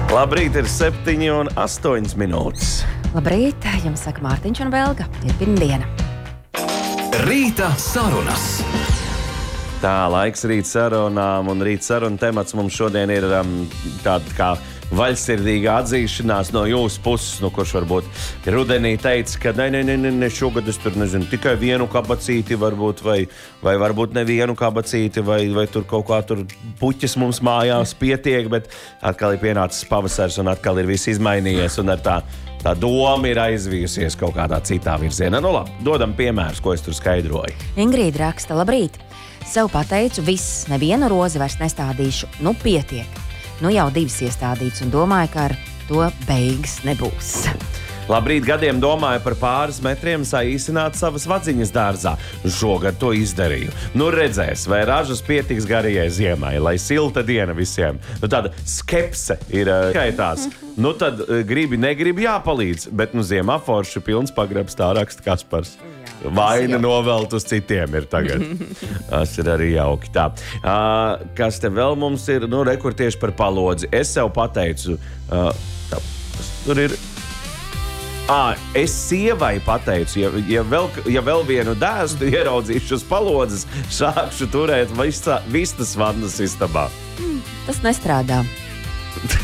Labrīt, ir 7:08 minūtes. Labrīt, jums saka Mārtiņš un Velga. Ir pirmdiena. Rīta sarunas. Tā, laiks rīt sarunām, un rīt sarunu temats mums šodien ir tāda kā vaļsirdīga atzīšanās no jūsu puses, kurš varbūt rudenī teica, ka ne, šogad es tur nezinu, tikai vienu kabacīti varbūt, vai varbūt nevienu kabacīti, vai tur kaut kā tur puķis mums mājās pietiek, bet atkal ir pienācis pavasars un atkal ir viss izmainījies, un ar tā doma ir aizvījusies kaut kādā citā virzienā. Nu labi, dodam piemērus, ko es tur skaidroju. Ingrīda raksta, labrīt. Sev pateicu, viss, nevienu rozi vairs nestādīšu, nu pietiek. Nu jau 2 iestādīts un domāju, ka ar to beigas nebūs. Labrīt, gadiem domāju par pāris metriem saīsināt savas vadziņas dārzā. Šogad to izdarīju. Nu redzēs, vai ražas pietiks garajai ziemai, lai silta diena visiem. Nu tāda skepse ir kaitās. Nu tad negribi jāpalīdz, bet ziemā forši pilns pagrabs, tā raksta Kaspars. Vaina novelt uz citiem ir tagad. Tas ir arī jauki. Tā. Kas te vēl mums ir? Nu, rekur tieši par palodzi. Es sev pateicu, tur ir. Es sievai pateicu, ja vēl vienu dēstu ieraudzīšu uz palodzes, sākšu turēt vistas vannas istabā. Tas nestrādā.